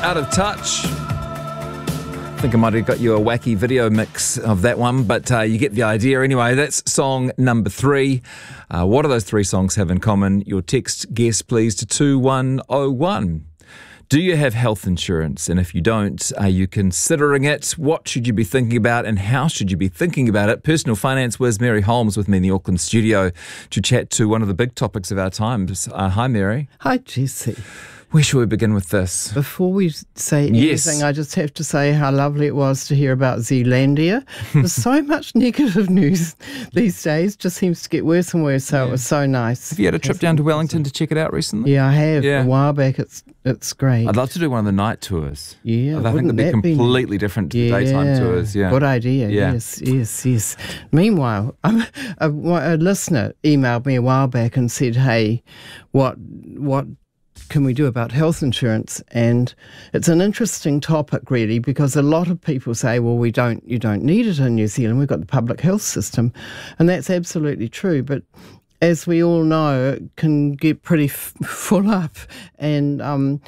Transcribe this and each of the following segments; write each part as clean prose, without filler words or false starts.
Out of Touch. I think I might have got you a wacky video mix of that one, but you get the idea anyway. That's song number 3. What do those 3 songs have in common? Your text guess, please, to 2101. Do you have health insurance? And if you don't, are you considering it? What should you be thinking about and how should you be thinking about it? Personal finance whiz Mary Holmes with me in the Auckland studio to chat to one of the big topics of our times. Hi, Mary. Hi, Jesse. Where shall we begin with this? Before we say anything, I just have to say how lovely it was to hear about Zealandia. There's so much negative news these days, just seems to get worse and worse, so it was so nice. Have you had a trip down to Wellington to check it out recently? Yeah, I have. A while back. It's great. I'd love to do one of the night tours. Yeah, I think it'd be completely different to the daytime tours. Yeah, good idea. Yeah. Yes. Meanwhile, a listener emailed me a while back and said, "Hey, what can we do about health insurance?" And it's an interesting topic, really, because a lot of people say, well, you don't need it in New Zealand. We've got the public health system. And that's absolutely true. But as we all know, it can get pretty full up. And,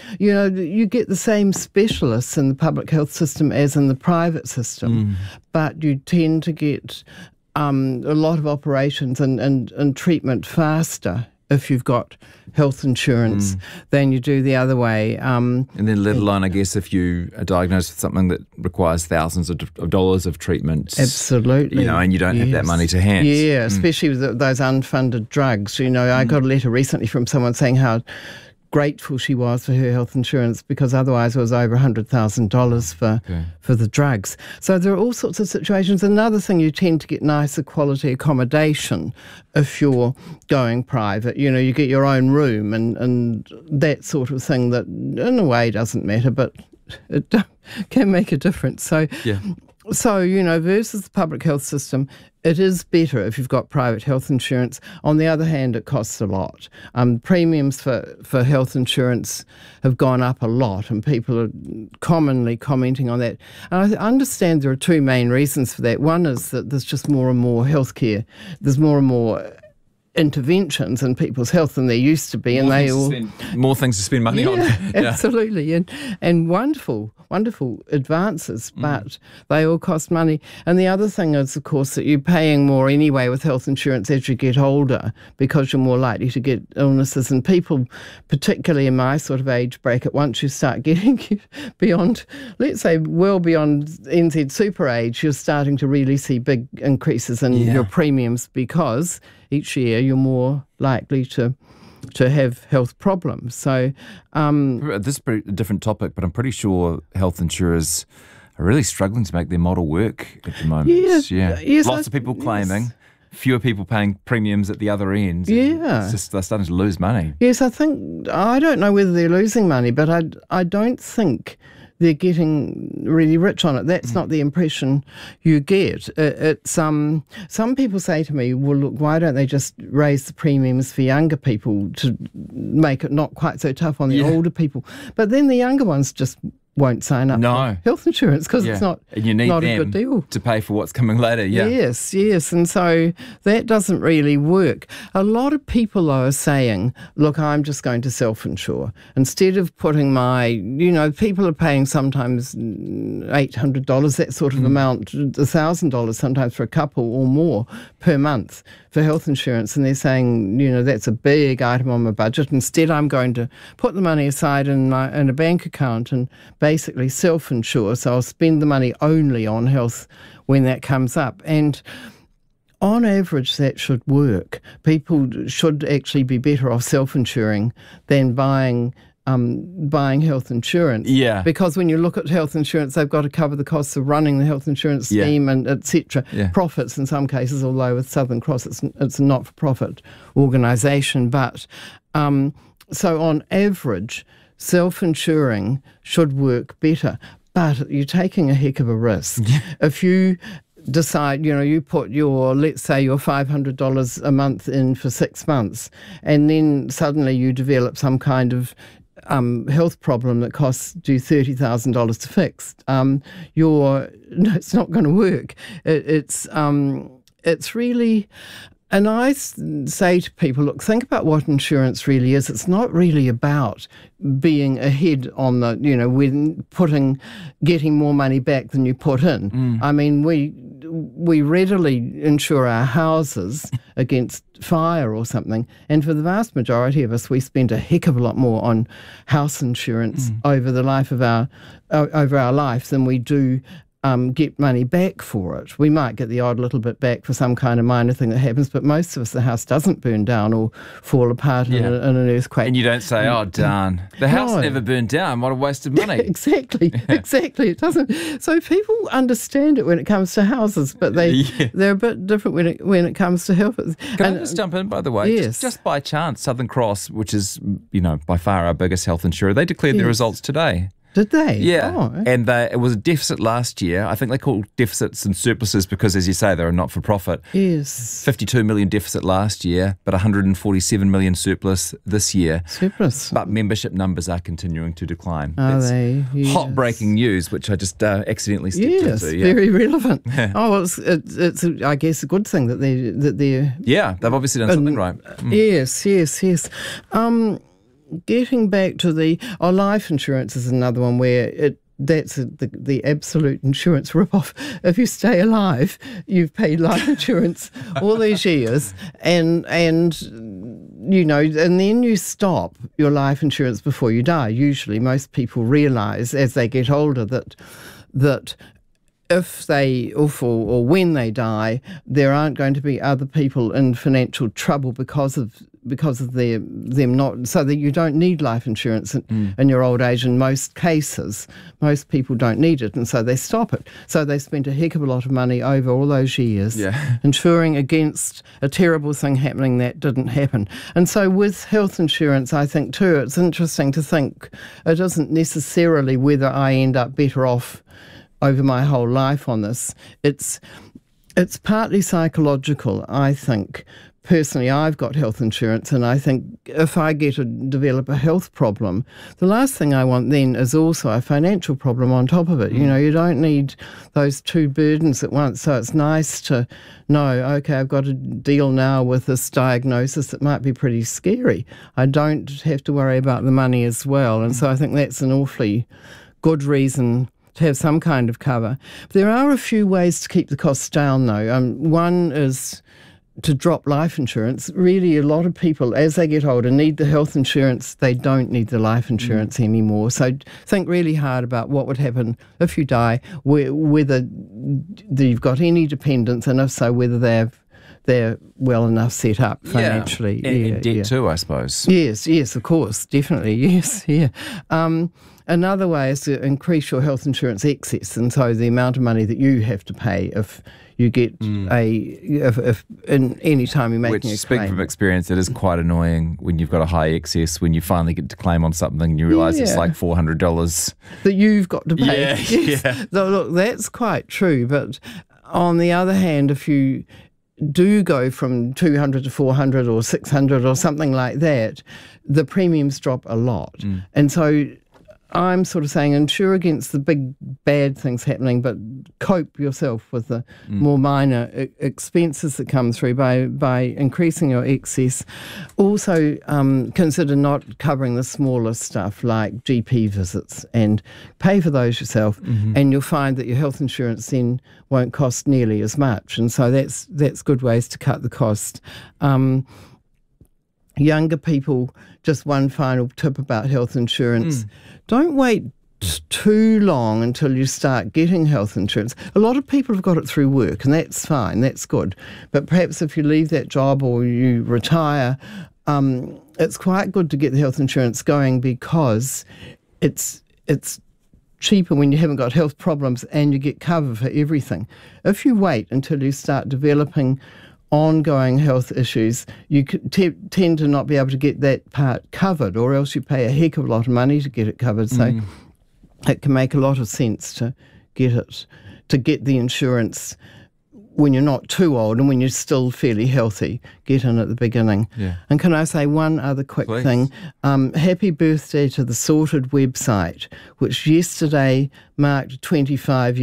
you get the same specialists in the public health system as in the private system. But you tend to get a lot of operations and treatment faster if you've got health insurance than you do the other way. And then let alone, I guess, if you are diagnosed with something that requires thousands of dollars of treatment. Absolutely. And you don't have that money to hand. Yeah, especially with those unfunded drugs. I got a letter recently from someone saying how grateful she was for her health insurance because otherwise it was over $100,000 for the drugs. So there are all sorts of situations. Another thing, you tend to get nicer quality accommodation if you're going private. You get your own room and that sort of thing that in a way doesn't matter, but it can make a difference. So, versus the public health system, it is better if you've got private health insurance. On the other hand, it costs a lot. Premiums for health insurance have gone up a lot, and people are commonly commenting on that. And I understand there are 2 main reasons for that. One is that there's just more and more healthcare. There's more and more interventions in people's health than there used to be, more things to spend money on. Absolutely, and wonderful advances, but they all cost money. And the other thing is, of course, that you're paying more anyway with health insurance as you get older because you're more likely to get illnesses. And people, particularly in my sort of age bracket, once you start getting beyond, let's say, well beyond NZ super age, you're starting to really see big increases in your premiums because each year you're more likely to have health problems. So this is a different topic, but I'm pretty sure health insurers are really struggling to make their model work at the moment. Yes, Lots of people claiming, fewer people paying premiums at the other end. It's just they're starting to lose money. Yes, I don't know whether they're losing money, but I don't think they're getting really rich on it. That's not the impression you get. It's some people say to me, well, look, why don't they just raise the premiums for younger people to make it not quite so tough on the older people? But then the younger ones just won't sign up for health insurance because it's not a good deal to pay for what's coming later. Yes, and so that doesn't really work. A lot of people are saying, look, I'm just going to self-insure instead of putting people are paying sometimes $800, that sort of amount, $1,000 sometimes for a couple or more per month for health insurance, and they're saying, that's a big item on my budget. Instead, I'm going to put the money aside in a bank account and basically self-insure, so I'll spend the money only on health when that comes up. And on average, that should work. People should actually be better off self-insuring than buying health insurance. Because when you look at health insurance, they've got to cover the costs of running the health insurance scheme and etc. Profits in some cases, although with Southern Cross it's a not-for-profit organisation. But so on average, self-insuring should work better. But you're taking a heck of a risk. If you decide, you put let's say your $500 a month in for 6 months, and then suddenly you develop some kind of health problem that costs you $30,000 to fix, it's not going to work. It's really I say to people, look, think about what insurance really is. It's not really about being ahead on the, getting more money back than you put in. I mean, we readily insure our houses against fire or something, and for the vast majority of us, we spend a heck of a lot more on house insurance over the life of our life than we do get money back for it. We might get the odd little bit back for some kind of minor thing that happens, but most of us, the house doesn't burn down or fall apart in an earthquake. And you don't say, oh, darn, the house never burned down. What a waste of money. Exactly. It doesn't. So people understand it when it comes to houses, but they're a bit different when it comes to health. Can I just jump in, by the way? Yes. Just by chance, Southern Cross, which is, by far our biggest health insurer, they declared their results today. Did they? Yeah. Oh. And it was a deficit last year. I think they call deficits and surpluses because, as you say, they're a not-for-profit. Yes. 52 million deficit last year, but 147 million surplus this year. Surplus. But membership numbers are continuing to decline. Are they? Yes. Hot breaking news, which I just accidentally stepped into. Yes, very relevant. It's I guess a good thing that they're. Yeah, they've obviously done something right. Yes. Getting back to life insurance is another one where that's the absolute insurance rip-off. If you stay alive, you've paid life insurance all these years, and then you stop your life insurance before you die. Usually, most people realise as they get older that if or when they die, there aren't going to be other people in financial trouble because of them not, so that you don't need life insurance in your old age. In most cases, most people don't need it, and so they stop it. So they spent a heck of a lot of money over all those years insuring against a terrible thing happening that didn't happen. And so with health insurance, I think too, it's interesting to think it isn't necessarily whether I end up better off over my whole life on this. It's partly psychological, I think. Personally, I've got health insurance, and I think if I develop a health problem, the last thing I want then is also a financial problem on top of it. You don't need those two burdens at once. So it's nice to know, okay, I've got to deal now with this diagnosis that might be pretty scary. I don't have to worry about the money as well. And so I think that's an awfully good reason to have some kind of cover. There are a few ways to keep the costs down, though. One is to drop life insurance. Really, a lot of people, as they get older, need the health insurance. They don't need the life insurance anymore. So think really hard about what would happen if you die, whether you've got any dependents, and if so, whether they're well enough set up financially. And debt too, I suppose. Yes, of course, definitely, yes, yeah. Another way is to increase your health insurance excess, and so the amount of money that you have to pay if you get if in any time you're making a claim. Speaking from experience, it is quite annoying when you've got a high excess, when you finally get to claim on something and you realise it's like $400 that you've got to pay. Yeah. So look, that's quite true. But on the other hand, if you do go from 200 to 400 or 600 or something like that, the premiums drop a lot, and so I'm sort of saying insure against the big bad things happening, but cope yourself with the more minor expenses that come through by increasing your excess. Also consider not covering the smaller stuff like GP visits, and pay for those yourself, and you'll find that your health insurance then won't cost nearly as much. And so that's good ways to cut the cost. Younger people, just one final tip about health insurance. Don't wait too long until you start getting health insurance. A lot of people have got it through work, and that's fine, that's good. But perhaps if you leave that job or you retire, it's quite good to get the health insurance going, because it's cheaper when you haven't got health problems and you get cover for everything. If you wait until you start developing ongoing health issues, you tend to not be able to get that part covered, or else you pay a heck of a lot of money to get it covered. So it can make a lot of sense to get the insurance when you're not too old and when you're still fairly healthy. Get in at the beginning. Yeah. And can I say one other quick thing? Happy birthday to the Sorted website, which yesterday marked a 25-year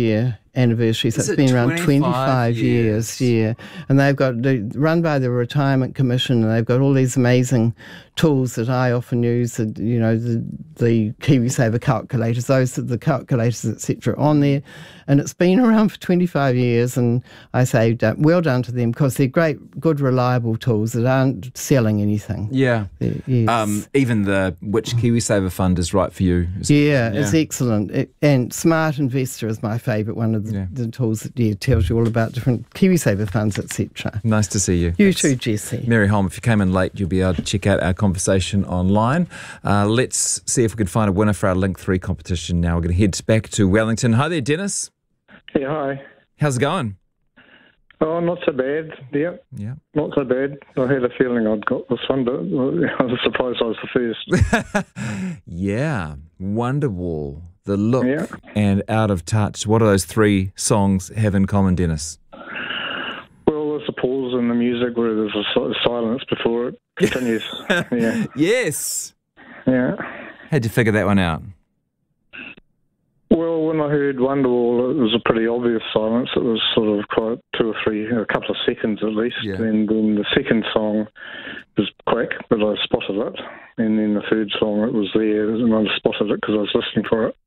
anniversary, so Is it's it been around 25 25 years, yeah. And they've got, run by the Retirement Commission, and they've got all these amazing tools that I often use, the KiwiSaver calculators, those are the calculators, etc. on there. And it's been around for 25 years, and I say well done to them, because they're great, good, reliable tools that aren't selling anything. Yeah. Yes. Even which KiwiSaver fund is right for you. It's excellent. And Smart Investor is my favourite one of the tools that tells you all about different KiwiSaver funds, etc. Nice to see you. You too, Jesse. Mary Holm, if you came in late, you'll be able to check out our conversation online. Let's see if we can find a winner for our Link 3 competition now. We're going to head back to Wellington. Hi there, Dennis. Yeah, hi. How's it going? Oh, not so bad. Yeah. Not so bad. I had a feeling I'd got this one, but I was surprised I was the first. Yeah. Wonderwall, The Look, and Out of Touch. What do those three songs have in common, Dennis? Well, there's a pause in the music where there's a silence before it continues. Yeah. Yes. Yeah. How'd you figure that one out? Well, when I heard Wonderwall, it was a pretty obvious silence. It was sort of quite a couple of seconds at least. Yeah. And then the second song was quick, but I spotted it. And then the third song, it was there, and I spotted it because I was listening for it.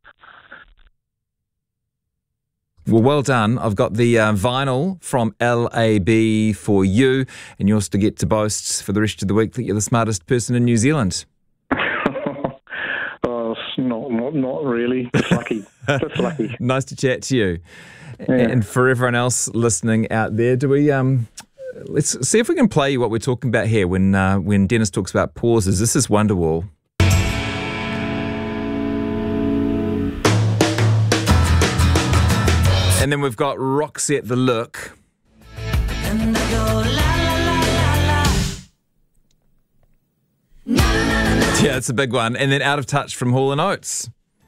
Well done. I've got the vinyl from LAB for you, and yours to get to boast for the rest of the week that you're the smartest person in New Zealand. Not really. Just lucky. Just lucky. Nice to chat to you. Yeah. And for everyone else listening out there, do we? Let's see if we can play you what we're talking about here when Dennis talks about pauses. This is Wonderwall. And then we've got Roxette, The Look. And I go, la, la, la, la, la. Yeah, it's a big one. And then Out of Touch from Hall & Oates.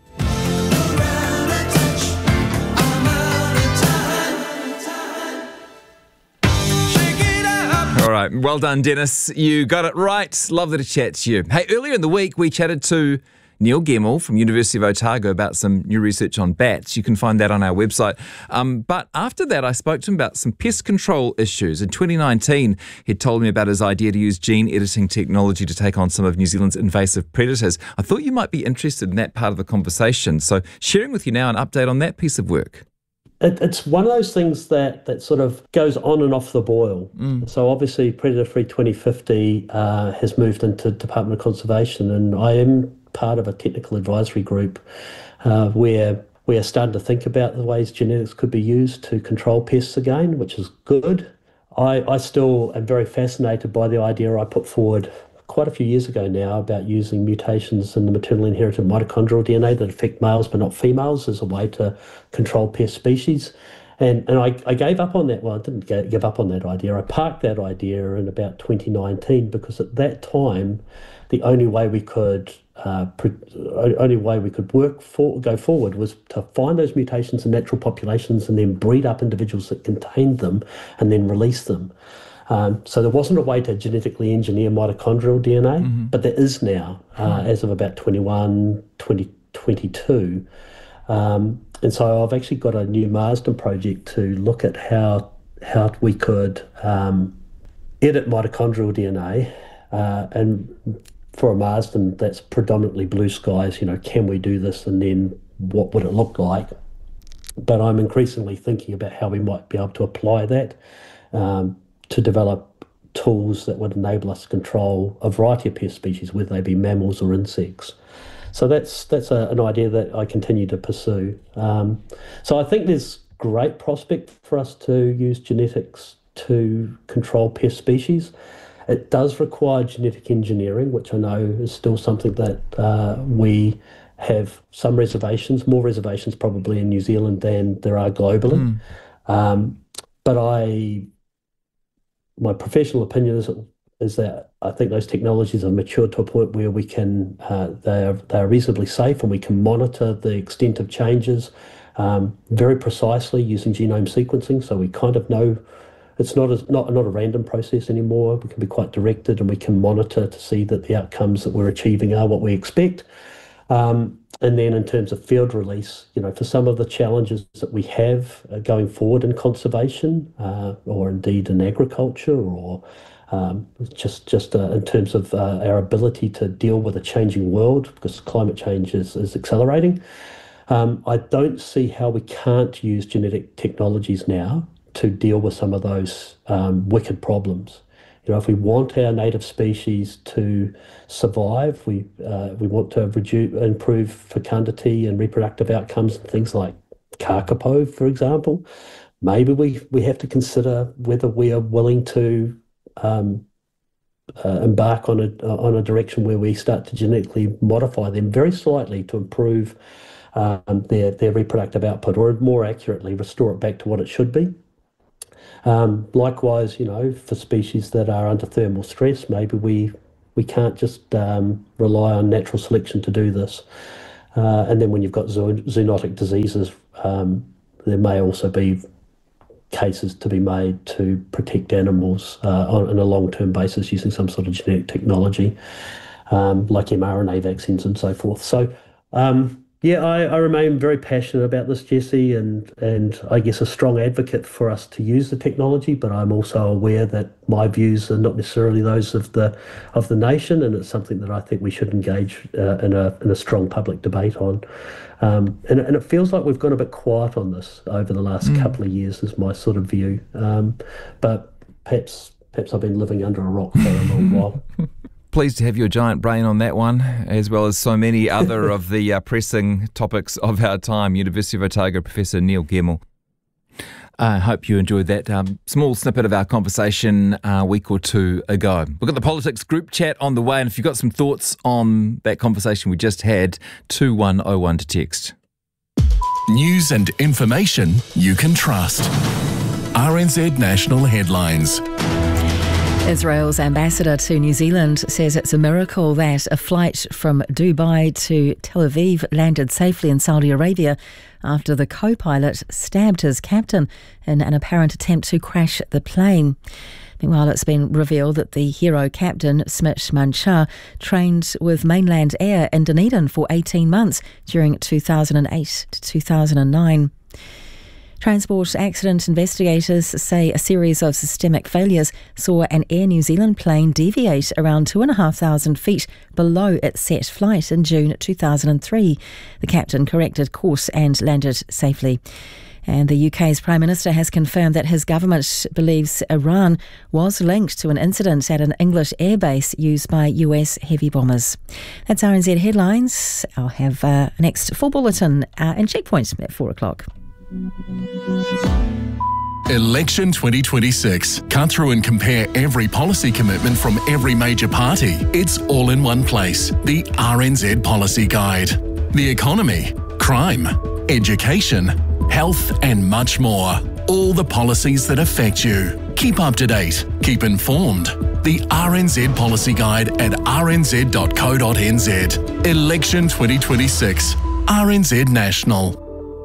All right, well done, Dennis. You got it right. Lovely to chat to you. Hey, earlier in the week, we chatted to Neil Gemmell from University of Otago about some new research on bats. You can find that on our website. But after that, I spoke to him about some pest control issues. In 2019, he told me about his idea to use gene editing technology to take on some of New Zealand's invasive predators. I thought you might be interested in that part of the conversation. So sharing with you now an update on that piece of work. It's one of those things that sort of goes on and off the boil. So obviously Predator Free 2050 has moved into Department of Conservation, and I am part of a technical advisory group where we are starting to think about the ways genetics could be used to control pests again, which is good. I still am very fascinated by the idea I put forward quite a few years ago now about using mutations in the maternal inherited mitochondrial DNA that affect males but not females as a way to control pest species. And I gave up on that. Well, I didn't give up on that idea. I parked that idea in about 2019 because at that time, the only way we could go forward was to find those mutations in natural populations and then breed up individuals that contained them and then release them. So there wasn't a way to genetically engineer mitochondrial DNA, but there is now, as of about 2022. And so I've actually got a new Marsden project to look at how we could edit mitochondrial DNA, and for a Marsden that's predominantly blue skies, can we do this, and then what would it look like? But I'm increasingly thinking about how we might be able to apply that to develop tools that would enable us to control a variety of pest species, whether they be mammals or insects. So that's an idea that I continue to pursue. So I think there's great prospect for us to use genetics to control pest species. It does require genetic engineering, which I know is still something that we have some reservations, more reservations probably in New Zealand than there are globally. But my professional opinion is that I think those technologies have matured to a point where we can, they are reasonably safe, and we can monitor the extent of changes very precisely using genome sequencing. So we kind of know it's not a random process anymore. We can be quite directed, and we can monitor to see that the outcomes that we're achieving are what we expect. And then in terms of field release, for some of the challenges that we have going forward in conservation, or indeed in agriculture, or just in terms of our ability to deal with a changing world, because climate change is accelerating, I don't see how we can't use genetic technologies now to deal with some of those wicked problems. If we want our native species to survive, we want to improve fecundity and reproductive outcomes and things like kakapo, for example. Maybe we have to consider whether we are willing to embark on a direction where we start to genetically modify them very slightly to improve their reproductive output, or more accurately, restore it back to what it should be. Likewise, for species that are under thermal stress, maybe we can't just rely on natural selection to do this. And then when you've got zoonotic diseases, there may also be cases to be made to protect animals on a long-term basis using some sort of genetic technology, like mRNA vaccines and so forth. So, I remain very passionate about this, Jesse, and I guess a strong advocate for us to use the technology, but I'm also aware that my views are not necessarily those of the nation, and it's something that I think we should engage in a strong public debate on. And it feels like we've gone a bit quiet on this over the last couple of years, is my sort of view. But perhaps I've been living under a rock for a long while. Pleased to have your giant brain on that one, as well as so many other of the pressing topics of our time. University of Otago Professor Neil Gemmell. I hope you enjoyed that small snippet of our conversation a week or two ago. We've got the politics group chat on the way, and if you've got some thoughts on that conversation we just had, 2101 to text. News and information you can trust. RNZ National Headlines. Israel's ambassador to New Zealand says it's a miracle that a flight from Dubai to Tel Aviv landed safely in Saudi Arabia after the co-pilot stabbed his captain in an apparent attempt to crash the plane. Meanwhile, it's been revealed that the hero captain, Smit Manchar, trained with Mainland Air in Dunedin for 18 months during 2008 to 2009. Transport accident investigators say a series of systemic failures saw an Air New Zealand plane deviate around 2,500 feet below its set flight in June 2003. The captain corrected course and landed safely. And the UK's Prime Minister has confirmed that his government believes Iran was linked to an incident at an English airbase used by US heavy bombers. That's RNZ Headlines. I'll have next full bulletin and checkpoints at 4 o'clock. Election 2026. Cut through and compare every policy commitment from every major party. It's all in one place. The RNZ Policy Guide. The economy, crime, education, health and much more. All the policies that affect you. Keep up to date. Keep informed. The RNZ Policy Guide at rnz.co.nz. Election 2026. RNZ National.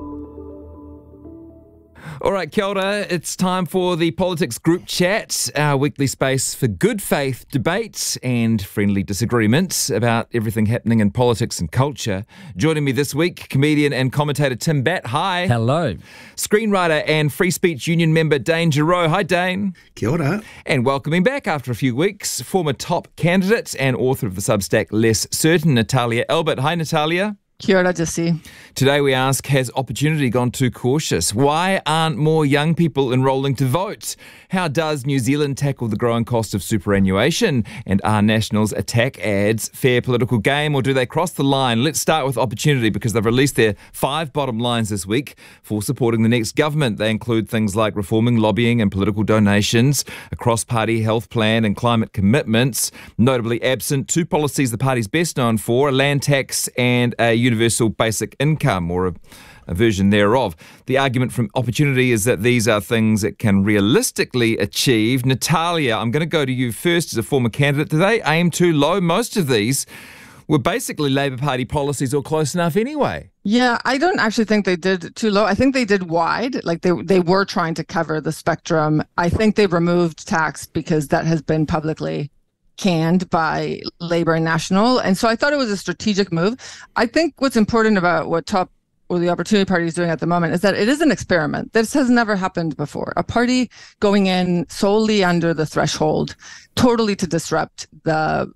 All right, kia ora. It's time for the Politics Group Chat, our weekly space for good faith debate and friendly disagreement about everything happening in politics and culture. Joining me this week, comedian and commentator Tim Batt. Hi. Hello. Screenwriter and Free Speech Union member Dane Giroux. Hi, Dane. Kia ora. And welcoming back after a few weeks, former top candidate and author of the Substack Less Certain, Natalia Elbert. Hi, Natalia. Kia ora, Jesse. Today we ask, has opportunity gone too cautious? Why aren't more young people enrolling to vote? How does New Zealand tackle the growing cost of superannuation? And are Nationals attack ads fair political game, or do they cross the line? Let's start with opportunity, because they've released their 5 bottom lines this week for supporting the next government. They include things like reforming lobbying and political donations, a cross-party health plan and climate commitments. Notably absent 2 policies the party's best known for, a land tax and a universal basic income, or a version thereof. The argument from opportunity is that these are things it can realistically achieve. Natalia, I'm going to go to you first as a former candidate. Do they aim too low? Most of these were basically Labour Party policies or close enough anyway. Yeah, I don't actually think they did too low. I think they did wide. Like they were trying to cover the spectrum. I think they removed tax because that has been publicly canned by Labour and National. And so I thought it was a strategic move. I think what's important about what the Opportunity Party is doing at the moment is that it is an experiment. This has never happened before. A party going in solely under the threshold, totally to disrupt the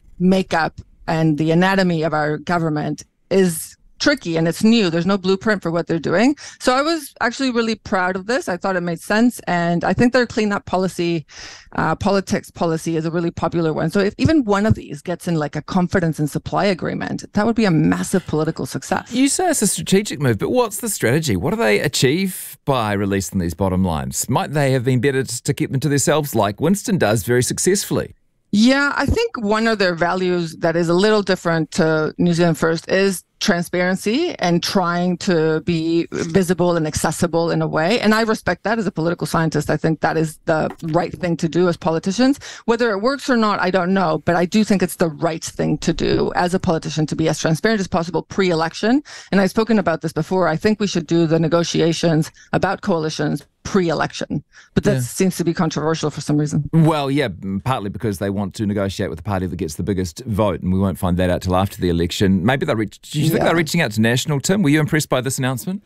makeup and the anatomy of our government is tricky, and it's new. There's no blueprint for what they're doing. So I was actually really proud of this. I thought it made sense. And I think their cleanup policy, politics policy is a really popular one. So if even one of these gets in like a confidence and supply agreement, that would be a massive political success. You say it's a strategic move, but what's the strategy? What do they achieve by releasing these bottom lines? Might they have been better to keep them to themselves like Winston does very successfully? Yeah, I think one of their values that is a little different to New Zealand First is transparency and trying to be visible and accessible in a way. And I respect that as a political scientist. I think that is the right thing to do as politicians. Whether it works or not, I don't know, but I do think it's the right thing to do as a politician, to be as transparent as possible pre-election. And I've spoken about this before. I think we should do the negotiations about coalitions pre-election, but that seems to be controversial for some reason. Well, yeah, partly because they want to negotiate with the party that gets the biggest vote, and we won't find that out till after the election. Maybe they'll do you think they're reaching out to National, Tim? Were you impressed by this announcement?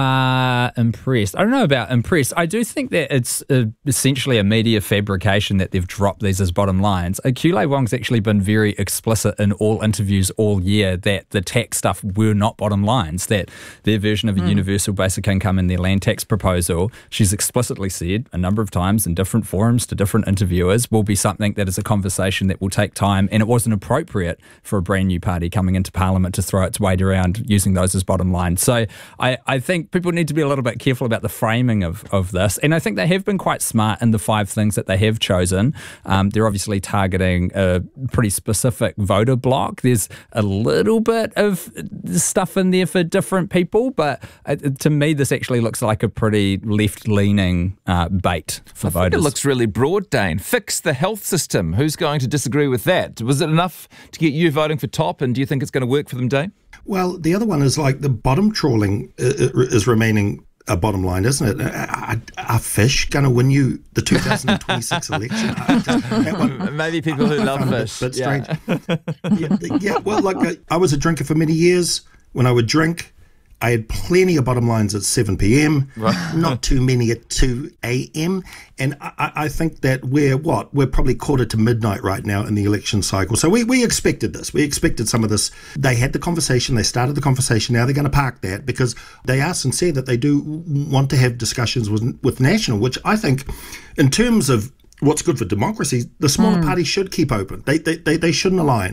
Impressed. I don't know about impressed. I do think that it's essentially a media fabrication that they've dropped these as bottom lines. Kulei Wong's actually been very explicit in all interviews all year that the tax stuff were not bottom lines, that their version of a universal basic income in their land tax proposal, she's explicitly said a number of times in different forums to different interviewers, will be something that is a conversation that will take time, and it wasn't appropriate for a brand new party coming into Parliament to throw its weight around using those as bottom lines. So I think people need to be a little bit careful about the framing of this, and I think they have been quite smart in the 5 things that they have chosen. They're obviously targeting a pretty specific voter block. There's a little bit of stuff in there for different people, but to me this actually looks like a pretty left-leaning bait for voters. It looks really broad, Dane. Fix the health system. Who's going to disagree with that? Was it enough to get you voting for Top, and do you think it's going to work for them, Dane? Well, the other one is like the bottom trawling is remaining a bottom line, isn't it? Are fish going to win you the 2026 election? Maybe people who love fish. But strange. Well, like I was a drinker for many years. When I would drink, I had plenty of bottom lines at 7 p.m, not too many at 2 a.m. And I think that we're probably quarter to midnight right now in the election cycle. So we expected this. We expected some of this. They had the conversation. They started the conversation. Now they're going to park that because they are sincere that they do want to have discussions with National, which I think in terms of what's good for democracy, the smaller parties should keep open. They shouldn't align.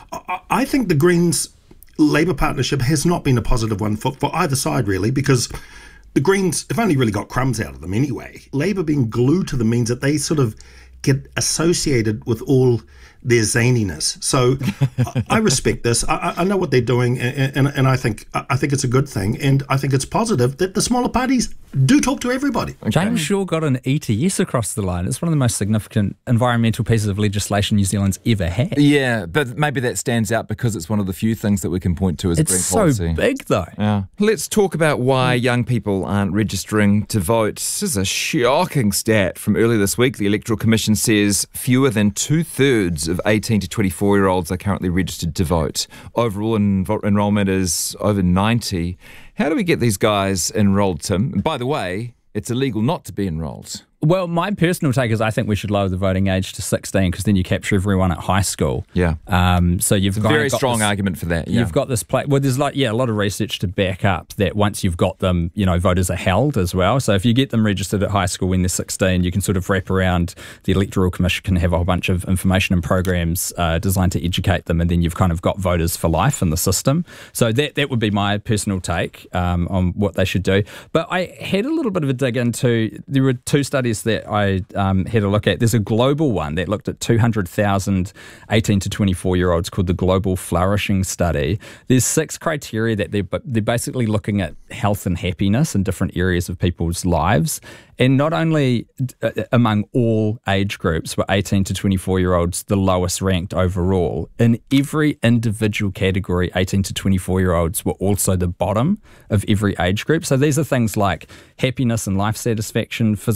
I think the Greens Labour partnership has not been a positive one for either side, really, because the Greens have only really got crumbs out of them anyway. Labour being glued to them means that they sort of get associated with all their zaniness. So I respect this. I know what they're doing, and I think it's a good thing, and I think it's positive that the smaller parties do talk to everybody. Okay. James Shaw got an ETS across the line. It's one of the most significant environmental pieces of legislation New Zealand's ever had. Yeah, but maybe that stands out because it's one of the few things that we can point to as green policy. It's so big, though. Yeah. Let's talk about why young people aren't registering to vote. This is a shocking stat from earlier this week. The Electoral Commission says fewer than 2/3 of 18 to 24-year-olds are currently registered to vote. Overall enrolment is over 90. How do we get these guys enrolled, Tim? And by the way, it's illegal not to be enrolled. Well, my personal take is I think we should lower the voting age to 16 because then you capture everyone at high school. Yeah. So you've got a very strong argument for that. Yeah. You've got this well, there's a lot of research to back up that once you've got them, voters are held as well. So if you get them registered at high school when they're 16, you can sort of wrap around. The Electoral Commission can have a whole bunch of information and programs designed to educate them, and then you've kind of got voters for life in the system. So that would be my personal take on what they should do. But I had a little bit of a dig into, there were 2 studies that I had a look at. There's a global one that looked at 200,000 18 to 24-year-olds called the Global Flourishing Study. There's 6 criteria that they're basically looking at health and happiness in different areas of people's lives. And not only among all age groups were 18 to 24-year-olds the lowest ranked overall, in every individual category, 18 to 24-year-olds were also the bottom of every age group. So these are things like happiness and life satisfaction, physical and mental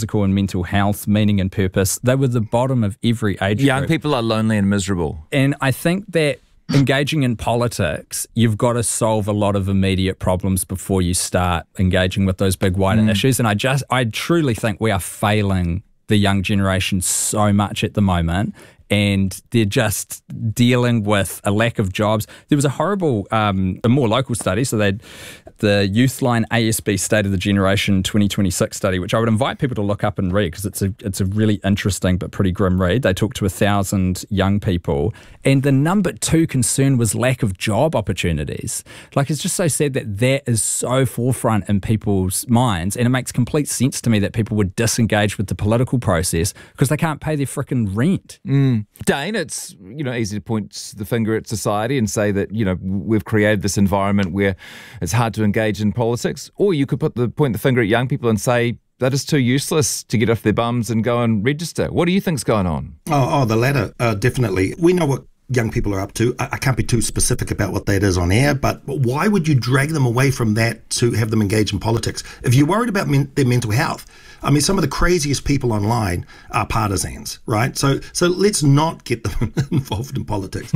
mental health, meaning and purpose. They were the bottom of every age Young group. people are lonely and miserable. And I think that engaging in politics, you've got to solve a lot of immediate problems before you start engaging with those big wider issues. And I truly think we are failing the young generation so much at the moment. And they're just dealing with a lack of jobs. There was a horrible, a more local study, so they'd the Youthline ASB State of the Generation 2026 study, which I would invite people to look up and read because it's a really interesting but pretty grim read. They talked to 1,000 young people, and the number 2 concern was lack of job opportunities. Like, it's just so sad that is so forefront in people's minds, and it makes complete sense to me that people would disengage with the political process because they can't pay their frickin' rent. Dane, it's easy to point the finger at society and say that we've created this environment where it's hard to engage in politics, or you could point the finger at young people and say that is too useless to get off their bums and go and register. What do you think's going on? Oh, the latter, definitely. We know what young people are up to. I can't be too specific about what that is on air, but why would you drag them away from that to have them engage in politics? If you're worried about their mental health, I mean, some of the craziest people online are partisans, right? So let's not get them involved in politics.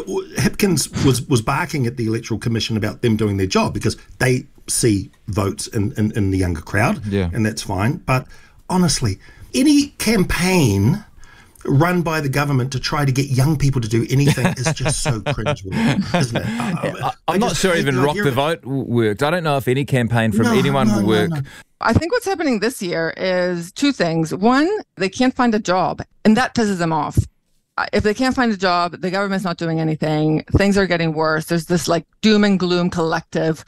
Hipkins was barking at the Electoral Commission about them doing their job because they see votes in the younger crowd, and that's fine. But honestly, any campaign run by the government to try to get young people to do anything is just so cringeworthy, isn't it? I'm not sure even Rock the Vote worked. I don't know if any campaign from anyone will work. No. I think what's happening this year is 2 things. One, they can't find a job, and that pisses them off. If they can't find a job, the government's not doing anything. Things are getting worse. There's this like doom and gloom collective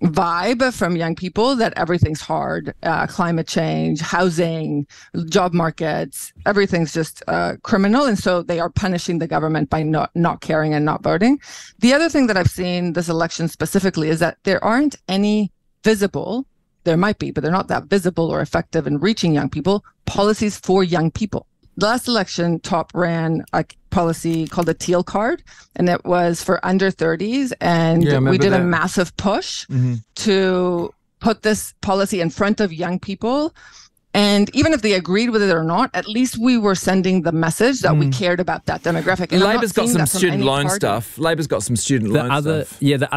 vibe from young people that everything's hard. Climate change, housing, job markets, everything's just criminal. And so they are punishing the government by not caring and not voting. The other thing that I've seen this election specifically is that there aren't any visible, there might be, but they're not that visible or effective in reaching young people, policies for young people. The last election, TOP ran a policy called a Teal Card, and it was for under 30s. And we did a massive push to put this policy in front of young people. And even if they agreed with it or not, at least we were sending the message that we cared about that demographic. And Labor's got some student loan stuff. Labor's got some student loan stuff. Yeah, the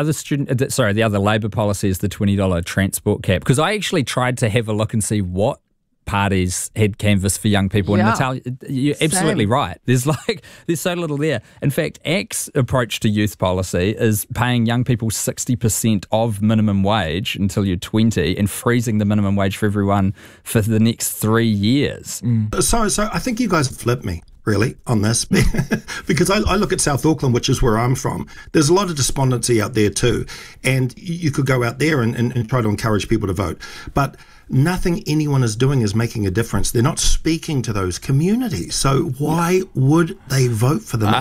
other Labor policy is the $20 transport cap. Because I actually tried to have a look and see what parties had canvassed for young people. And Natalia, you're absolutely right. There's so little there. In fact, ACT's approach to youth policy is paying young people 60% of minimum wage until you're 20 and freezing the minimum wage for everyone for the next 3 years. So I think you guys flipped me, really, on this, because I look at South Auckland, which is where I'm from. There's a lot of despondency out there too, and you could go out there and try to encourage people to vote. But nothing anyone is doing is making a difference. They're not speaking to those communities. So why would they vote for them?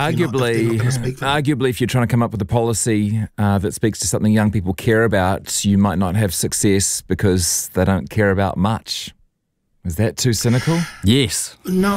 Arguably, if you're trying to come up with a policy that speaks to something young people care about, you might not have success because they don't care about much. Is that too cynical? Yes. No,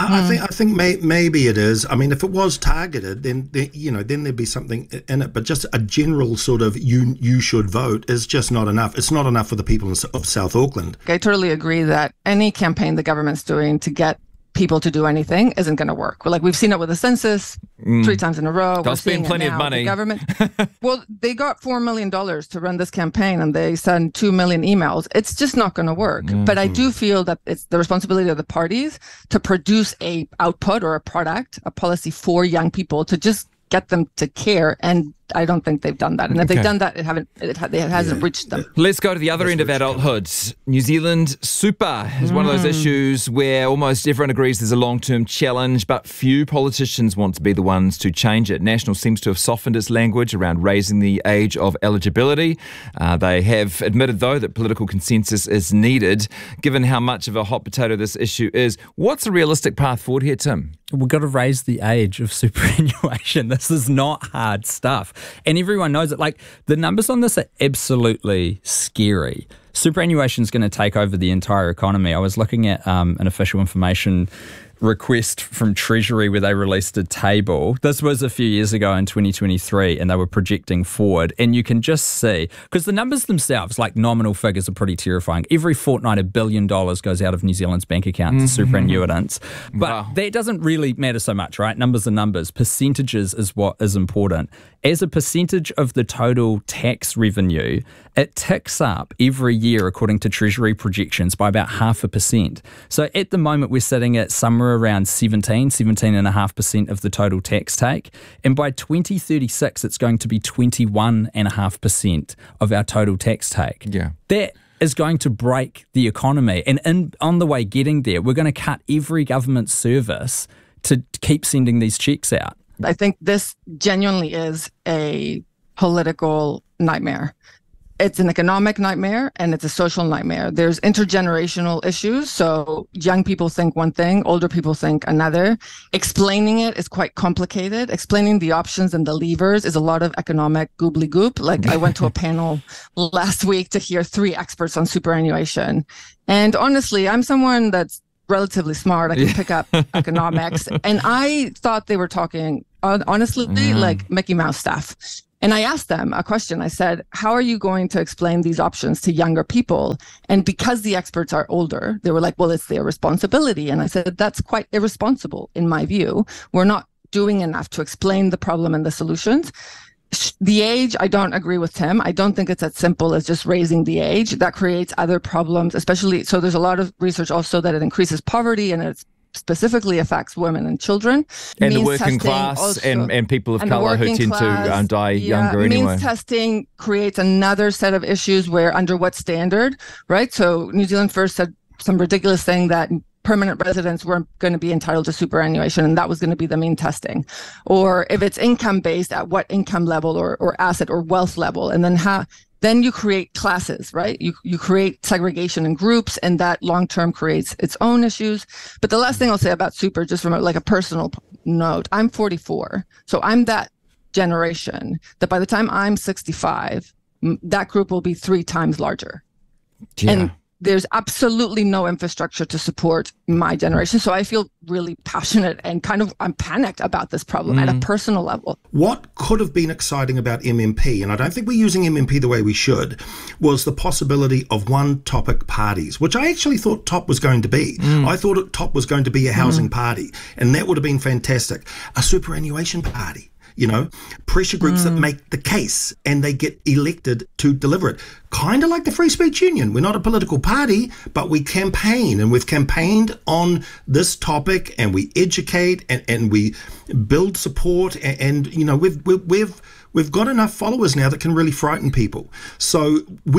I think maybe it is. I mean, if it was targeted, then there'd be something in it. But just a general sort of you should vote is just not enough. It's not enough for the people of South Auckland. I totally agree that any campaign the government's doing to get people to do anything isn't going to work. We've seen it with the census 3 times in a row. They'll spend plenty of money. The government, well, they got $4 million to run this campaign and they send 2 million emails. It's just not going to work. But I do feel that it's the responsibility of the parties to produce a output or a product, a policy for young people to just get them to care, and I don't think they've done that. And if they've done that, it hasn't reached them. Let's go to the other end of adulthood. New Zealand super is one of those issues where almost everyone agrees there's a long-term challenge, but few politicians want to be the ones to change it. National seems to have softened its language around raising the age of eligibility. They have admitted, though, that political consensus is needed. Given how much of a hot potato this issue is, what's a realistic path forward here, Tim? We've got to raise the age of superannuation. This is not hard stuff. And everyone knows it. The numbers on this are absolutely scary. Superannuation is going to take over the entire economy. I was looking at an official information request from Treasury where they released a table. This was a few years ago in 2023, and they were projecting forward. And you can just see, because the numbers themselves, like nominal figures, are pretty terrifying. Every fortnight, $1 billion goes out of New Zealand's bank account to superannuitants. But that doesn't really matter so much, right? Numbers are numbers. Percentages is what is important. As a percentage of the total tax revenue, it ticks up every year according to Treasury projections by about 0.5%. So at the moment, we're sitting at somewhere around 17.5% of the total tax take. And by 2036, it's going to be 21.5% of our total tax take. Yeah. That is going to break the economy. And on the way getting there, we're going to cut every government service to keep sending these checks out. I think this genuinely is a political nightmare. It's an economic nightmare and it's a social nightmare. There's intergenerational issues. So young people think one thing, older people think another. Explaining it is quite complicated. Explaining the options and the levers is a lot of economic goobly-goop. Like I went to a panel last week to hear 3 experts on superannuation. And honestly, I'm someone that's relatively smart. I can pick up economics. And I thought they were talking, honestly, like Mickey Mouse stuff. And I asked them a question. I said, how are you going to explain these options to younger people? And because the experts are older, they were like, well, it's their responsibility. And I said, that's quite irresponsible in my view. We're not doing enough to explain the problem and the solutions. The age, I don't agree with Tim. I don't think it's as simple as just raising the age. That creates other problems, especially, so there's a lot of research also that it increases poverty and it specifically affects women and children. And the working class also, and people of colour who tend to die younger anyway. Means testing creates another set of issues where under what standard, right? So New Zealand First said some ridiculous thing that permanent residents weren't going to be entitled to superannuation, and that was going to be the main testing. Or if it's income-based, at what income level or asset or wealth level, and then you create classes, right? You create segregation in groups, and that long-term creates its own issues. But the last thing I'll say about super, just from a personal note, I'm 44. So I'm that generation that by the time I'm 65, that group will be 3 times larger. Yeah. And there's absolutely no infrastructure to support my generation. So I feel really passionate and I'm panicked about this problem at a personal level. What could have been exciting about MMP, and I don't think we're using MMP the way we should, was the possibility of one topic parties, which I actually thought TOP was going to be. I thought TOP was going to be a housing party, and that would have been fantastic. A superannuation party. Pressure groups that make the case and they get elected to deliver it. Kind of like the Free Speech Union. We're not a political party, but we campaign, and we've campaigned on this topic, and we educate and we build support, and we've got enough followers now that can really frighten people. So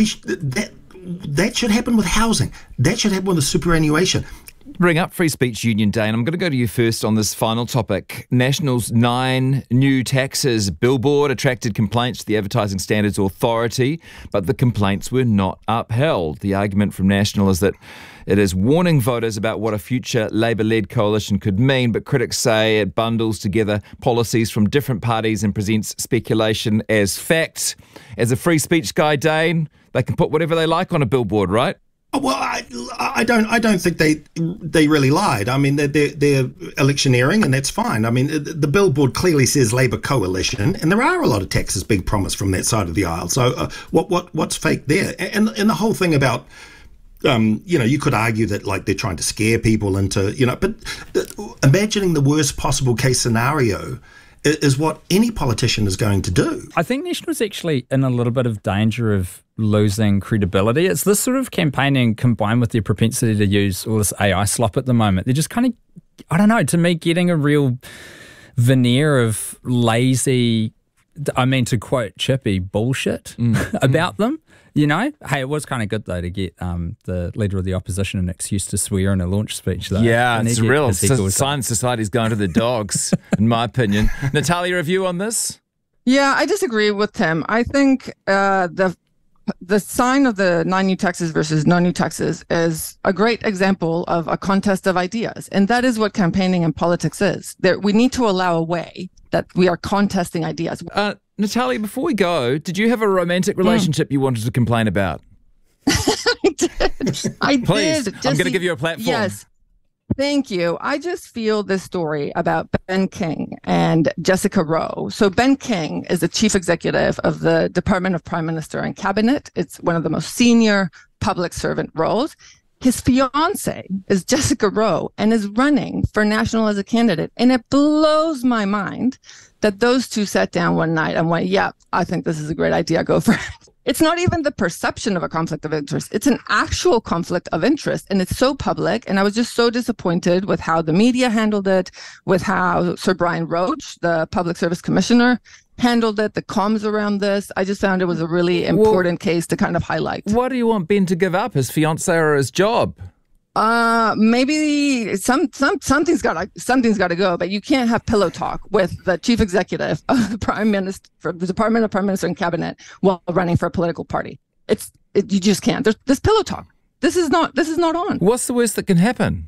that should happen with housing. That should happen with the superannuation. Bring up Free Speech Union Day, and I'm going to go to you first on this final topic. National's 9 new taxes. Billboard attracted complaints to the Advertising Standards Authority, but the complaints were not upheld. The argument from National is that it is warning voters about what a future Labour-led coalition could mean, but critics say it bundles together policies from different parties and presents speculation as fact. As a free speech guy, Dane, they can put whatever they like on a billboard, right? Well, I don't think they really lied. I mean, they're electioneering, and that's fine. I mean, the billboard clearly says Labour coalition, and there are a lot of taxes being promised from that side of the aisle. So what's fake there? And the whole thing about you could argue that like they're trying to scare people into but imagining the worst possible case scenario is what any politician is going to do. I think National's actually in a little bit of danger of losing credibility. It's this sort of campaigning combined with their propensity to use all this AI slop at the moment. They're just kind of, I don't know, to me, getting a real veneer of lazy, to quote Chippy, bullshit about them. Hey, it was kind of good, though, to get the leader of the opposition an excuse to swear in a launch speech, though. Yeah, it's real. Science Society's going to the dogs, in my opinion. Natalia, a view on this? Yeah, I disagree with Tim. I think the sign of the 9 new taxes versus no new taxes is a great example of a contest of ideas. And that is what campaigning in politics is. We need to allow a way that we are contesting ideas. Natalia, before we go, did you have a romantic relationship you wanted to complain about? I did. Please, I'm going to give you a platform. Yes. Thank you. I just feel this story about Ben King and Jessica Rowe. So Ben King is the chief executive of the Department of Prime Minister and Cabinet. It's one of the most senior public servant roles. His fiance is Jessica Rowe and is running for national as a candidate. And it blows my mind that those two sat down one night and went, yeah, I think this is a great idea. Go for it. It's not even the perception of a conflict of interest. It's an actual conflict of interest. And it's so public. And I was just so disappointed with how the media handled it, with how Sir Brian Roach, the Public Service Commissioner, handled it, the comms around this. I just found it was a really important case to kind of highlight. What do you want Ben to give up, his fiancée or his job? Maybe something's got to go, but you can't have pillow talk with the chief executive of the Prime Minister, for the Department of Prime Minister and Cabinet, while running for a political party. You just can't. There's pillow talk. This is not on. What's the worst that can happen?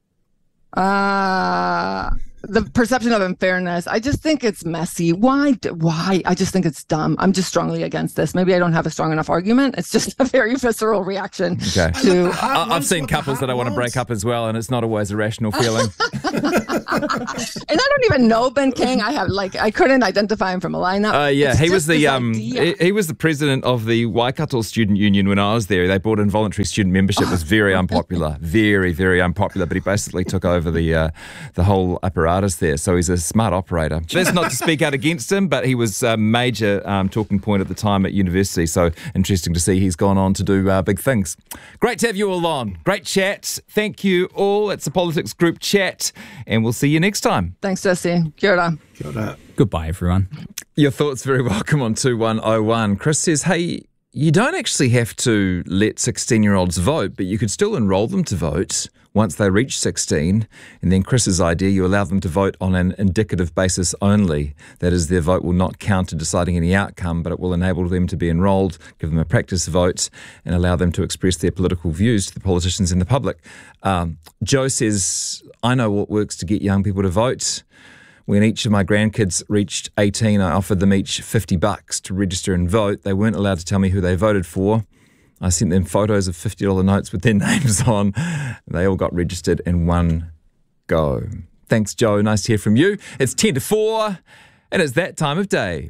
The perception of unfairness. I just think it's messy. Why? I just think it's dumb. I'm just strongly against this. Maybe I don't have a strong enough argument. It's just a very visceral reaction. Okay. I've seen couples that I want to break up as well, and it's not always a rational feeling. And I don't even know Ben King. I couldn't identify him from a lineup. He was the president of the Waikato Student Union when I was there. They brought in voluntary student membership. It was very unpopular, very, very unpopular. But he basically took over the whole apparatus there, so he's a smart operator. That's not to speak out against him, but he was a major talking point at the time at university, so interesting to see he's gone on to do big things. Great to have you all on. Great chat. Thank you all. It's the Politics Group Chat, and we'll see you next time. Thanks, Jesse. Kia ora. Kia ora. Goodbye, everyone. Your thoughts very welcome on 2101. Chris says, hey, you don't actually have to let 16-year-olds vote, but you could still enrol them to vote once they reach 16. And then Chris's idea, you allow them to vote on an indicative basis only. That is, their vote will not count in deciding any outcome, but it will enable them to be enrolled, give them a practice vote, and allow them to express their political views to the politicians and the public. Joe says, I know what works to get young people to vote. When each of my grandkids reached 18, I offered them each $50 to register and vote. They weren't allowed to tell me who they voted for. I sent them photos of $50 notes with their names on. They all got registered in one go. Thanks, Joe. Nice to hear from you. It's 10 to 4, and it's that time of day.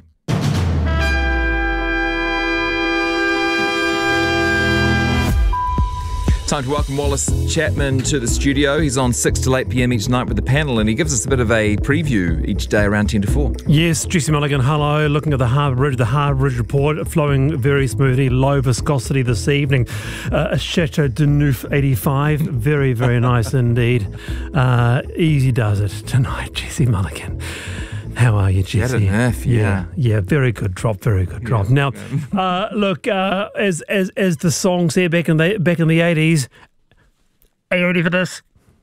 Time to welcome Wallace Chapman to the studio. He's on 6 to 8 p.m. each night with the panel, and he gives us a bit of a preview each day around 10 to 4. Yes, Jesse Mulligan, hello. Looking at the Harbour Bridge report, flowing very smoothly, low viscosity this evening. Chateau de Neuf 85, very, very nice indeed. Easy does it tonight, Jesse Mulligan. How are you, Jesse? Yeah, very good drop, Now, look, as the song said back in the 80s, are you ready for this?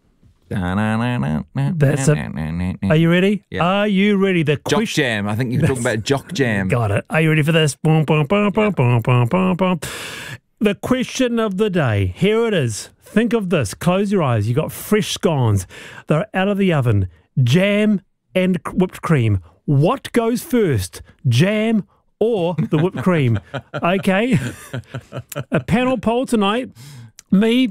That's it. Are you ready? Yeah. Are you ready? The Jock Jam. I think you're talking about Jock Jam. Got it. Are you ready for this? Boom, boom, boom, boom, boom, boom, boom, boom. The question of the day. Here it is. Think of this. Close your eyes. You got fresh scones. They're out of the oven. Jam and whipped cream. What goes first, jam or the whipped cream? Okay. A panel poll tonight. Me.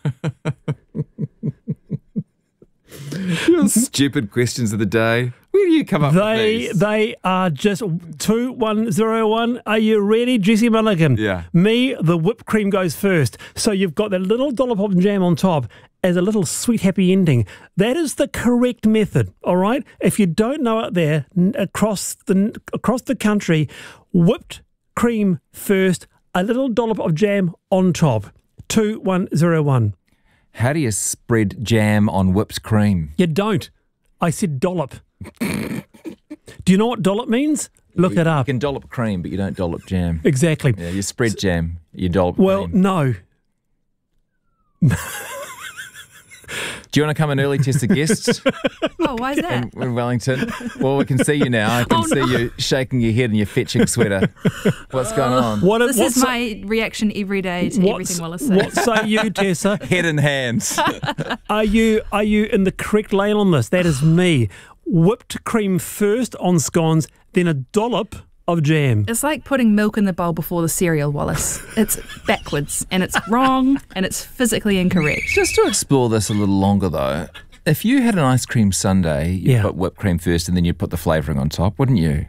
Stupid questions of the day. Where do you come up with these? They are just 2101. Are you ready, Jesse Mulligan? Yeah. Me, the whipped cream goes first. So you've got that little dollop of jam on top as a little sweet happy ending. That is the correct method, all right? If you don't know it there, across the country, whipped cream first, a little dollop of jam on top. 2101. How do you spread jam on whipped cream? You don't. I said dollop. Do you know what dollop means? Look it up. You can dollop cream, but you don't dollop jam. Exactly. Yeah, you spread jam, you dollop cream. Well, no. Do you want to come and early test the guests? Oh, why is that? In Wellington. Well, we can see you now. I can see you shaking your head in your fetching sweater. What's going on? This is my reaction every day to everything Wallace says. What say you, Tessa? Head in hands. Are you in the correct lane on this? That is me. Whipped cream first on scones, then a dollop of jam. It's like putting milk in the bowl before the cereal, Wallace. It's backwards and it's wrong and it's physically incorrect. Just to explore this a little longer, though, if you had an ice cream sundae, you'd put whipped cream first and then you'd put the flavouring on top, wouldn't you?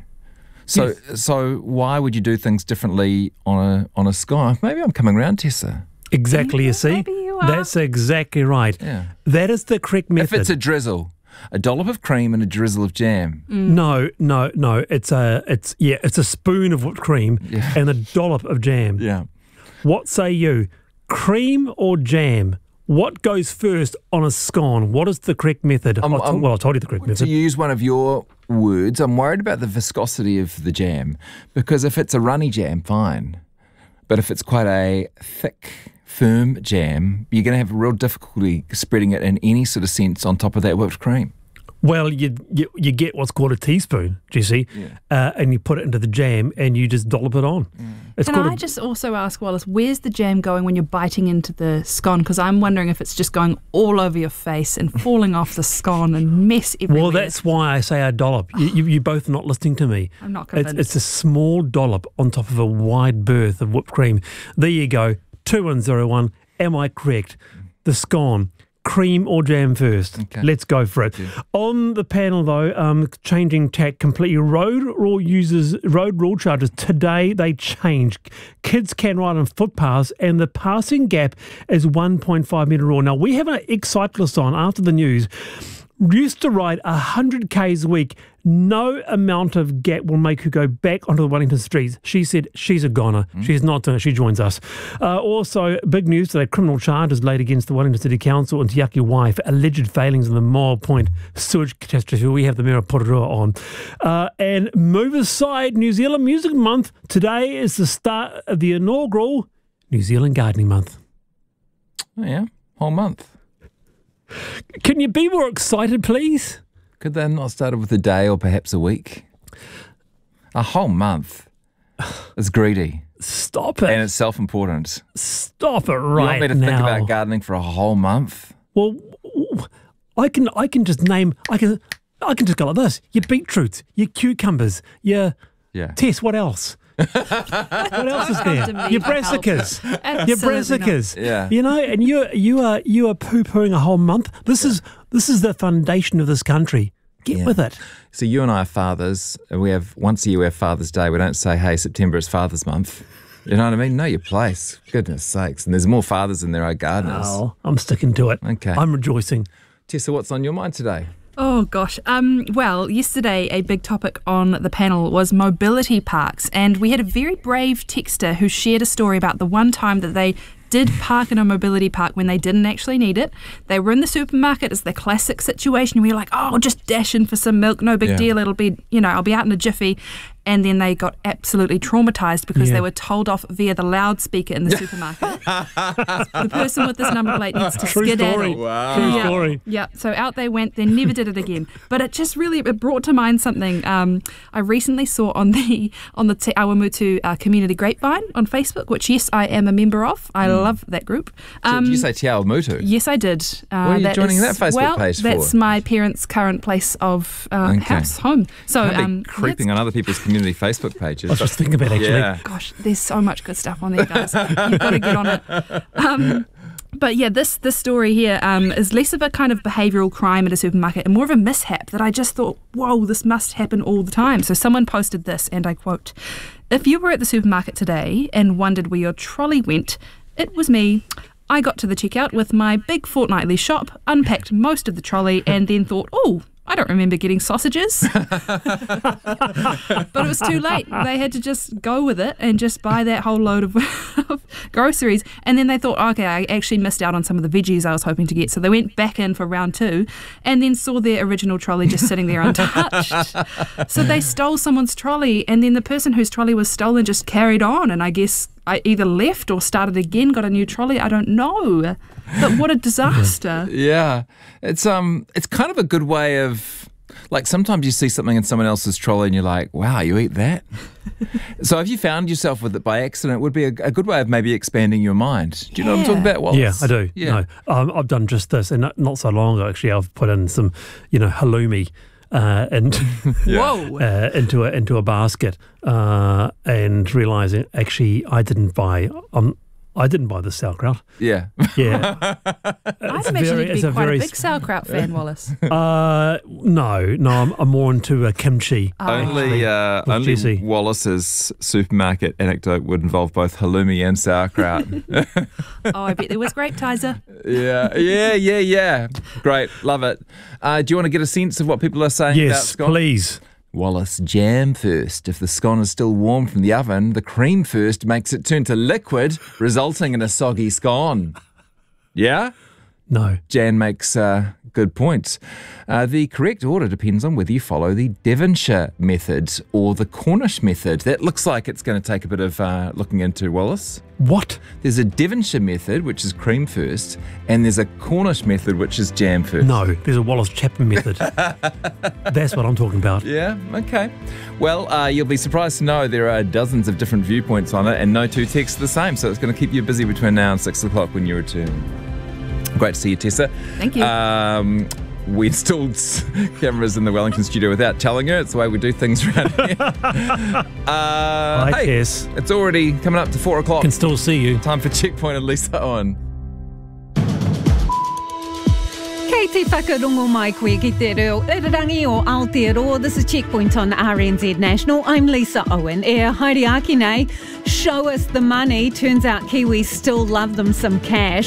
So why would you do things differently on a scone? Maybe I'm coming around, Tessa. Exactly, you see? Maybe you are. That's exactly right. Yeah. That is the correct method. If it's a drizzle, a dollop of cream and a drizzle of jam. No. It's a spoon of whipped cream and a dollop of jam. Yeah. What say you? Cream or jam? What goes first on a scone? What is the correct method? I told you the correct method. To use one of your words, I'm worried about the viscosity of the jam, because if it's a runny jam, fine. But if it's quite a thick, firm jam, you're going to have real difficulty spreading it in any sort of sense on top of that whipped cream. Well, you get what's called a teaspoon, Jesse, and you put it into the jam and you just dollop it on. Can I just also ask, Wallace, where's the jam going when you're biting into the scone? Because I'm wondering if it's just going all over your face and falling off the scone and mess everywhere. Well, that's why I say a dollop. You both are not listening to me. I'm not convinced. It's a small dollop on top of a wide berth of whipped cream. There you go. 2101. Am I correct? The scone. Cream or jam first? Okay. Let's go for it. Yeah. On the panel, though, changing tack completely. Road rule charges today, they change. Kids can ride on footpaths and the passing gap is 1.5 metre rule. Now, we have an ex-cyclist on after the news. Used to ride 100 k's a week. No amount of gap will make her go back onto the Wellington streets. She said she's a goner. She's not doing it. She joins us. Also, big news today. Criminal charges laid against the Wellington City Council and Te Aki Wai for alleged failings in the Mile Point sewage catastrophe. We have the Mayor of Porirua on. And move aside, New Zealand Music Month. Today is the start of the inaugural New Zealand Gardening Month. Oh, yeah. Whole month. Can you be more excited, please? Could they not start with a day or perhaps a week? A whole month is greedy. Stop it. And it's self-important. Stop it right now. You want me to think about gardening for a whole month? Well, I can just name, I can just go like this. Your beetroots, your cucumbers, your... Yeah. Tess, what else? What else is there? Your brassicas. Your brassicas. Yeah. You know, and you are poo-pooing a whole month. This is the foundation of this country. Get with it. So you and I are fathers. We have once a year we have Father's Day. We don't say, hey, September is Father's Month. You know what I mean? Know your place. Goodness sakes. And there's more fathers than there are gardeners. Oh, I'm sticking to it. Okay. I'm rejoicing. Tessa, what's on your mind today? Oh, gosh. Well, yesterday a big topic on the panel was mobility parks, and we had a very brave texter who shared a story about the one time that they did park in a mobility park when they didn't actually need it. They were in the supermarket. It's the classic situation where you're like, oh, I'll just dash in for some milk. No big deal. It'll be, I'll be out in a jiffy. And then they got absolutely traumatised because they were told off via the loudspeaker in the supermarket. The person with this number plate needs to skedaddle. Wow. True story. Yeah, so out they went. They never did it again. But it just really brought to mind something I recently saw on the Te Awamutu community grapevine on Facebook, which, yes, I am a member of. I love that group. Did you say Te Awamutu? Yes, I did. What are you joining that Facebook page for? That's my parents' current place of home. So creeping on other people's community Facebook pages. I was just thinking about it, actually. Yeah. Gosh, there's so much good stuff on there, guys. You've got to get on it. But yeah, this story here is less of a kind of behavioural crime at a supermarket and more of a mishap that I just thought, whoa, this must happen all the time. So someone posted this, and I quote, "If you were at the supermarket today and wondered where your trolley went, it was me. I got to the checkout with my big fortnightly shop, unpacked most of the trolley, and then thought, oh, I don't remember getting sausages." But it was too late. They had to just go with it and just buy that whole load of groceries. And then they thought, okay, I actually missed out on some of the veggies I was hoping to get. So they went back in for round 2 and then saw their original trolley just sitting there untouched. So they stole someone's trolley, and then the person whose trolley was stolen just carried on, and I guess I either left or started again, got a new trolley. I don't know. But what a disaster. Yeah. It's kind of a good way of, like, sometimes you see something in someone else's trolley and you're like, wow, you eat that? So if you found yourself with it by accident, it would be a good way of maybe expanding your mind. Do you know what I'm talking about, Wallace? Yeah, I do. Yeah. No, I've done just this, and not so long ago, actually. I've put in some, halloumi into into a basket, and realising actually I didn't buy the sauerkraut. I'd imagine you'd be quite a big sauerkraut fan, Wallace. No, I'm more into kimchi. Only Wallace's supermarket anecdote would involve both halloumi and sauerkraut. I bet there was grape Tizer. Yeah. Great, love it. Do you want to get a sense of what people are saying about scone? Yes, please. Wallace, jam first. If the scone is still warm from the oven, the cream first makes it turn to liquid, resulting in a soggy scone. Yeah? No. Jan makes good points. The correct order depends on whether you follow the Devonshire method or the Cornish method. That looks like it's going to take a bit of looking into, Wallace. What? There's a Devonshire method, which is cream first, and there's a Cornish method, which is jam first. No, there's a Wallace Chapman method. That's what I'm talking about. Yeah, okay. Well, you'll be surprised to know there are dozens of different viewpoints on it, and no two texts are the same, so it's going to keep you busy between now and 6 o'clock when you return. Great to see you, Tessa. Thank you. We installed cameras in the Wellington studio without telling her. It's the way we do things around here. Hi, Tess. It's already coming up to 4 o'clock. Can still see you. Time for Checkpoint and Lisa Owen. Kei te whakarongo mai koe ki te reo irarangi o Aotearoa. This is Checkpoint on RNZ National. I'm Lisa Owen. E haere aki nei, show us the money. Turns out Kiwis still love them some cash.